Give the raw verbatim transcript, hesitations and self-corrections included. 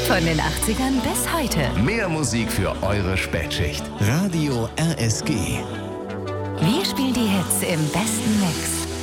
Von den achtzigern bis heute. Mehr Musik für eure Spätschicht. Radio R S G. Wir spielen die Hits im besten Mix.